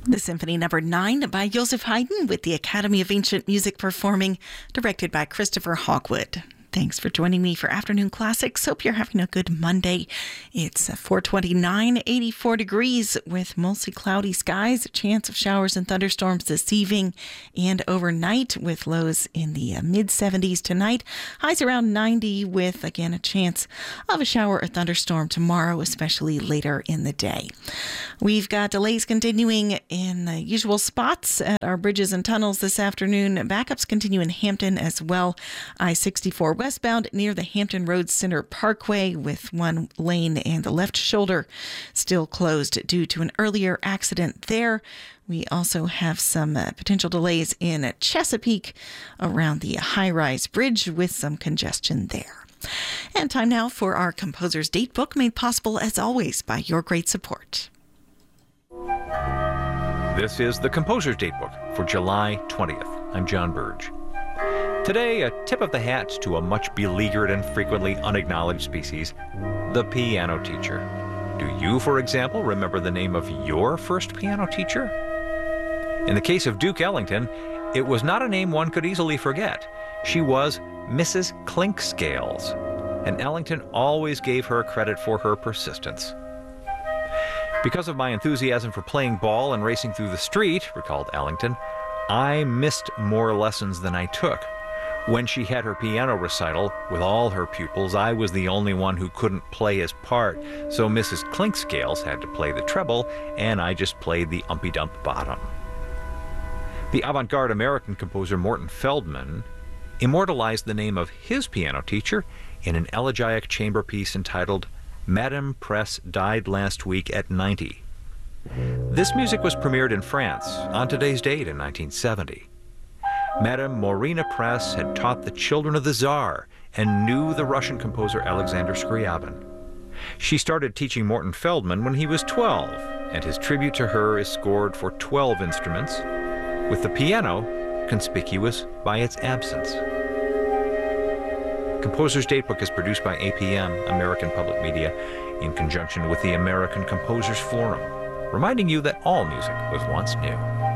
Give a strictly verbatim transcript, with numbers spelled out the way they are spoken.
The Symphony Number nine by Joseph Haydn with the Academy of Ancient Music performing, directed by Christopher Hogwood. Thanks for joining me for Afternoon Classics. Hope you're having a good Monday. It's four twenty-nine, eighty-four degrees with mostly cloudy skies, a chance of showers and thunderstorms this evening and overnight with lows in the mid seventies tonight. Highs around ninety with, again, a chance of a shower or thunderstorm tomorrow, especially later in the day. We've got delays continuing in the usual spots at our bridges and tunnels this afternoon. Backups continue in Hampton as well. I sixty-four westbound near the Hampton Roads Center Parkway with one lane and the left shoulder still closed due to an earlier accident there. We also have some uh, potential delays in Chesapeake around the high-rise bridge with some congestion there. And time now for our Composer's Datebook, made possible as always by your great support. This is the Composer's Datebook for July twentieth. I'm John Burge. Today, a tip of the hat to a much beleaguered and frequently unacknowledged species, the piano teacher. Do you, for example, remember the name of your first piano teacher? In the case of Duke Ellington, it was not a name one could easily forget. She was Missus Clinkscales, and Ellington always gave her credit for her persistence. Because of my enthusiasm for playing ball and racing through the street, recalled Ellington, I missed more lessons than I took. When she had her piano recital with all her pupils, I was the only one who couldn't play his part, so Missus Clinkscales had to play the treble, and I just played the umpy-dump bottom. The avant-garde American composer Morton Feldman immortalized the name of his piano teacher in an elegiac chamber piece entitled Madame Press Died Last Week at ninety. This music was premiered in France on today's date in nineteen seventy. Madame Morina Press had taught the children of the Tsar and knew the Russian composer Alexander Scriabin. She started teaching Morton Feldman when he was twelve, and his tribute to her is scored for twelve instruments, with the piano conspicuous by its absence. Composer's Datebook is produced by A P M, American Public Media, in conjunction with the American Composers Forum, reminding you that all music was once new.